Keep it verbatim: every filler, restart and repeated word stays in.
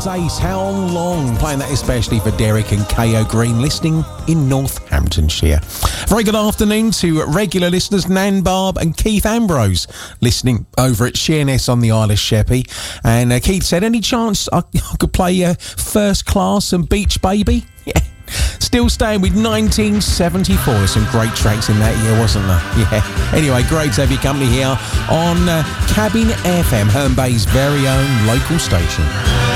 Ace Ace, How Long? Playing that especially for Derek and K O Green, listening in Northamptonshire. Very good afternoon to regular listeners Nan Barb and Keith Ambrose, listening over at Sheerness on the Isle of Sheppey. And uh, Keith said, any chance I, I could play uh, First Class and Beach Baby? Yeah. Still staying with nineteen seventy-four. There's some great tracks in that year, wasn't there? Yeah. Anyway, great to have your company here on uh, Cabin F M, Herne Bay's very own local station.